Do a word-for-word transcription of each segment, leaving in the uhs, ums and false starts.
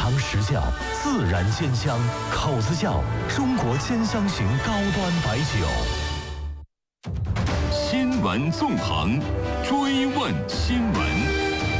堂实窖，自然鲜香，口子窖，中国鲜香型高端白酒。 新闻纵横，追问新闻。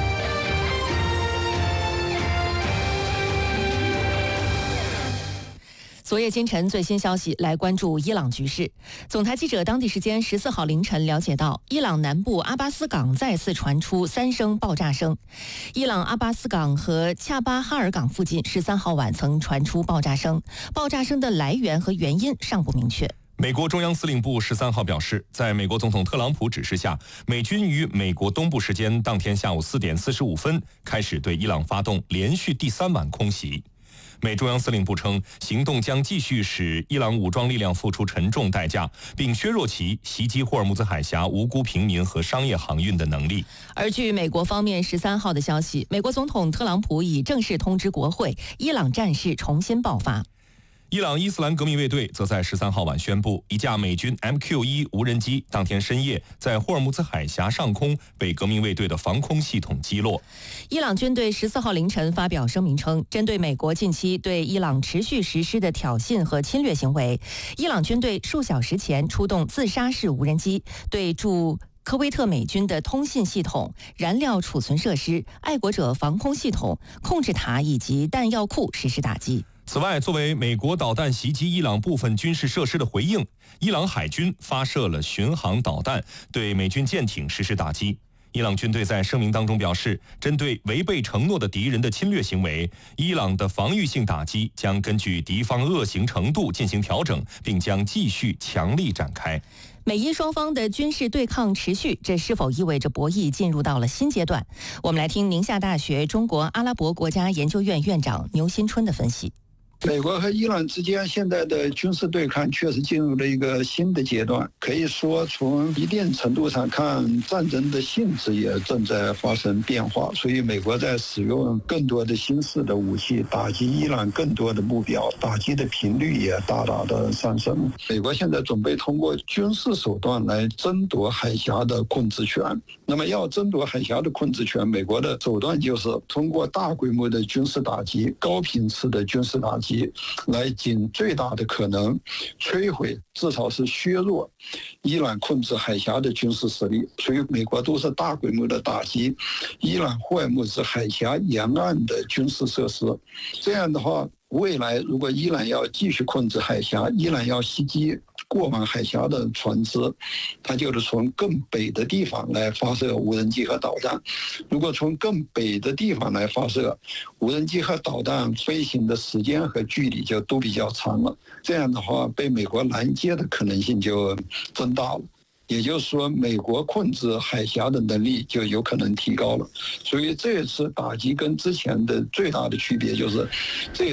昨夜今晨最新消息，来关注伊朗局势。总台记者当地时间十四号凌晨了解到，伊朗南部阿巴斯港再次传出三声爆炸声。伊朗阿巴斯港和恰巴哈尔港附近十三号晚曾传出爆炸声，爆炸声的来源和原因尚不明确。 美国中央司令部十三号表示，在美国总统特朗普指示下，美军于美国东部时间当天下午四点四十五分开始对伊朗发动连续第三晚空袭。美中央司令部称，行动将继续使伊朗武装力量付出沉重代价，并削弱其袭击霍尔木兹海峡无辜平民和商业航运的能力。 而据美国方面十三号的消息，美国总统特朗普已正式通知国会，伊朗战事重新爆发。 伊朗伊斯兰革命卫队则在十三号晚宣布，一架美军 M Q 一 无人机当天深夜在霍尔木兹海峡上空被革命卫队的防空系统击落。 伊朗军队十四号凌晨发表声明称，针对美国近期对伊朗持续实施的挑衅和侵略行为，伊朗军队数小时前出动自杀式无人机对驻科威特美军的通信系统、燃料储存设施、爱国者防空系统、控制塔以及弹药库实施打击。 此外，作为美国导弹袭击伊朗部分军事设施的回应，伊朗海军发射了巡航导弹，对美军舰艇实施打击。伊朗军队在声明当中表示，针对违背承诺的敌人的侵略行为，伊朗的防御性打击将根据敌方恶行程度进行调整，并将继续强力展开。 美伊双方的军事对抗持续，这是否意味着博弈进入到了新阶段？我们来听宁夏大学中国阿拉伯国家研究院院长牛新春的分析。 美国和伊朗之间现在的军事对抗确实进入了一个新的阶段，可以说从一定程度上看，战争的性质也正在发生变化，所以美国在使用更多的新式的武器打击伊朗更多的目标，打击的频率也大大的上升。美国现在准备通过军事手段来争夺海峡的控制权，那么要争夺海峡的控制权，美国的手段就是通过大规模的军事打击、高频次的军事打击，来尽最大的可能摧毁，至少是削弱伊朗控制海峡的军事实力。所以美国都是大规模的打击伊朗霍尔木兹海峡沿岸的军事设施。这样的话，未来如果伊朗要继续控制海峡，伊朗要袭击过往海峡的船只，它就是从更北的地方来发射无人机和导弹。如果从更北的地方来发射无人机和导弹，飞行的时间和距离就都比较长了，这样的话被美国拦截的可能性就增大了。也就是说，美国控制海峡的能力就有可能提高了。所以这次打击跟之前的最大的区别就是，这